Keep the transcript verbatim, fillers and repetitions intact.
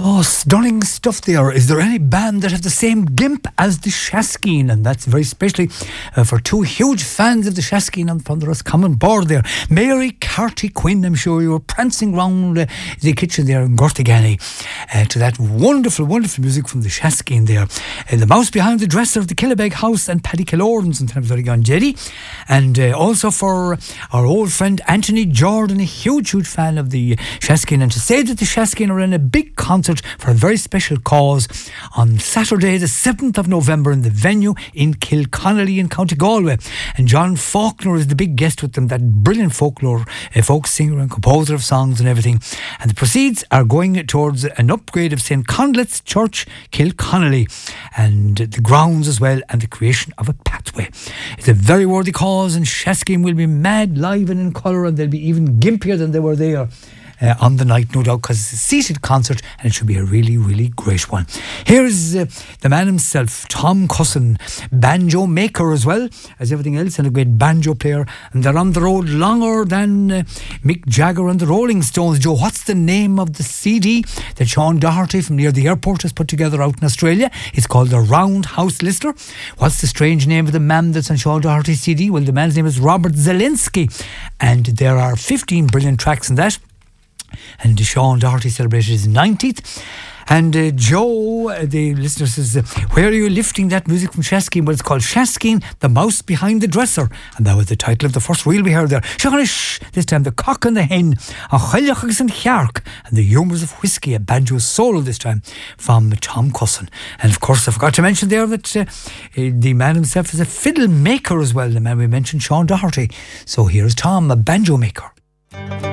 Oh, stunning stuff there. Is there any band that have the same gimp as the Shaskeen? And that's very specially uh, for two huge fans of the Shaskeen on from the Roscommon board there. Mary Carty Quinn, I'm sure you were prancing round uh, the kitchen there in Gortigany uh, to that wonderful, wonderful music from the Shaskeen there. Uh, the Mouse Behind the Dresser of the Killabeg House and Paddy Killordan sometimes very gone Jerry. And uh, also for our old friend Anthony Jordan, a huge, huge fan of the Shaskeen. And to say that the Shaskeen are in a big concert for a very special cause on Saturday the seventh of November in the venue in Kilconnelly in County Galway, and John Faulkner is the big guest with them, that brilliant folklore uh, folk singer and composer of songs and everything, and the proceeds are going towards an upgrade of St Conlet's Church Kilconnelly and the grounds as well, and the creation of a pathway. It's a very worthy cause, and Shaskeen will be mad live and in colour, and they'll be even gimpier than they were there Uh, on the night, no doubt, because it's a seated concert and it should be a really, really great one. Here's uh, the man himself, Tom Cusson, banjo maker as well as everything else, and a great banjo player, and they're on the road longer than uh, Mick Jagger and the Rolling Stones. Joe, what's the name of the C D that Sean Doherty from near the airport has put together out in Australia? It's called the Roundhouse Lister. What's the strange name of the man that's on Sean Doherty's C D? Well, the man's name is Robert Zelensky, and there are fifteen brilliant tracks in that. And Sean Doherty celebrated his ninetieth. And uh, Joe, uh, the listener says, uh, where are you lifting that music from Shaskeen? Well, it's called Shaskeen, the Mouse Behind the Dresser. And that was the title of the first reel we heard there. Shagalish, this time the Cock and the Hen, a Chilachas and Chark, and the Humours of Whiskey, a banjo solo this time from Tom Cusson. And of course, I forgot to mention there that uh, the man himself is a fiddle maker as well, the man we mentioned, Sean Doherty. So here's Tom, a banjo maker.